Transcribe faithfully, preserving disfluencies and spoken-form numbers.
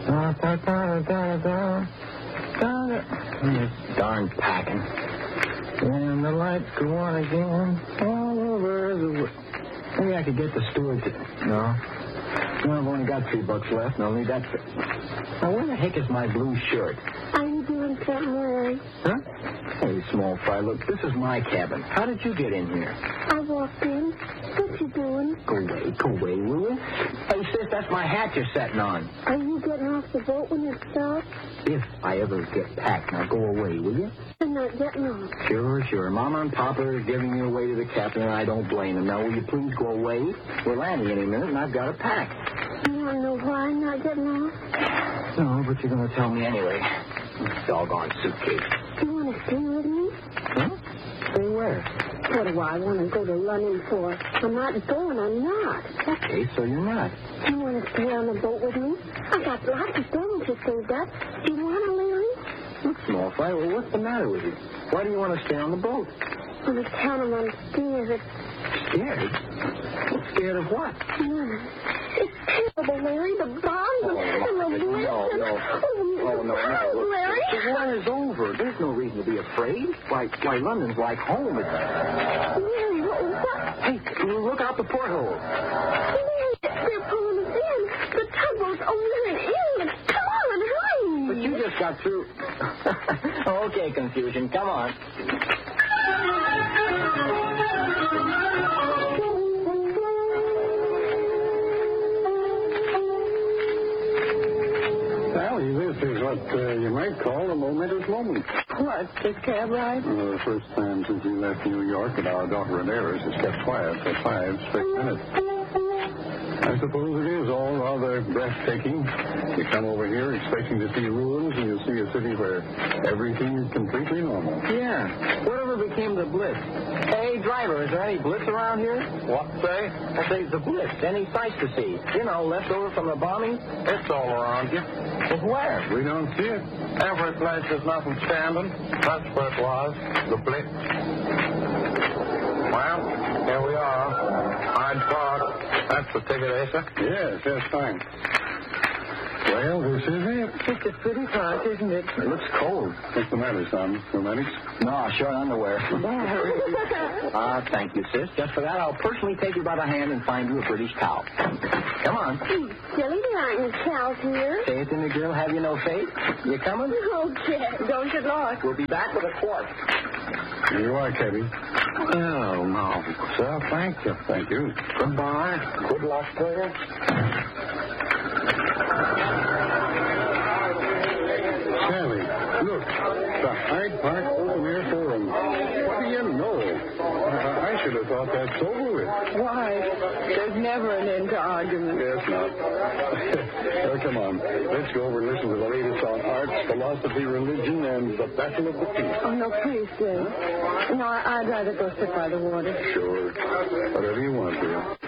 Da, da, da, da, da, da, da. This darn packing. And the lights go on again all over the world. Maybe I could get the steward to... No. No, I've only got three bucks left, and I'll need that... Now, where the heck is my blue shirt? Are you doing something, Larry? Huh? Hey, small fry, look, this is my cabin. How did you get in here? I walked in. What you doing? Go away, go away, will you? Hey, sis, that's my hat you're sitting on. Are you getting off the boat when it stops? If I ever get packed, now go away, will you? I'm not getting off. Sure, sure. Mama and Papa are giving you away to the captain, and I don't blame them. Now, will you please go away? We're landing any minute, and I've got to pack. You want to know why I'm not getting off? No, but you're going to tell me anyway. Doggone suitcase. Do you want to stay with me? Huh? Stay where? What do I want to go to London for? I'm not going, I'm not. Okay, so you're not. Do you want to stay on the boat with me? I got lots of things to saved up. Do you want to, Larry? Look, small fry, well, what's the matter with you? Why do you want to stay on the boat? On account of I'm scared. Scared? Scared of what? Mm. It's terrible, Larry. The bombs Oh, and the no, blizzard. no, no. Oh, no, no. Larry? The war is over. There's no reason to be afraid. Why, why London's like home. It's... Larry, what? what? Hey, look out the porthole. Larry, they're pulling us in. The tugboat's over in inlet. Come on, hurry. But you just got through. Okay, confusion. Come on. Sally, this is what uh, you might call a momentous moment. What, this cab ride? Uh, the first time since we left New York that our daughter Adaris has kept quiet for five straight minutes. I suppose it is all rather breathtaking. You come over here expecting to see ruins, and you see a city where everything is completely normal. Yeah. Whatever became the Blitz? Hey, driver, is there any Blitz around here? What, say? I say the Blitz. Any sights to see? You know, left over from the bombing? It's all around you. But where? We don't see it. Every place there's nothing standing. That's where it was, the Blitz. Well, here we are. Hyde Park. That's the ticket, Asa? Yes, yes, fine. Well, this is it. It's a pretty park, isn't it? It looks cold. What's the matter, son? Rheumatics? No, short underwear. Ah, uh, thank you, sis. Just for that, I'll personally take you by the hand and find you a British towel. Come on. Silly, there aren't any cows here. Say it to me, girl. Have you no faith? You coming? Okay, don't get lost. We'll be back with a quart. Here you are, Cabby. Oh, no. Sir, thank you. Thank you. Goodbye. Good luck to you. Sally, look. The Hyde Park Open Air Forum. What do you know? I, I should have thought that's over with. Why? There's never an end to arguments. Yes, not. Well, come on. Let's go over and listen to the latest on arts, philosophy, religion, and the Battle of the Peace. Oh, no, please, Dave. No, I- I'd rather go sit by the water. Sure. Whatever you want, dear.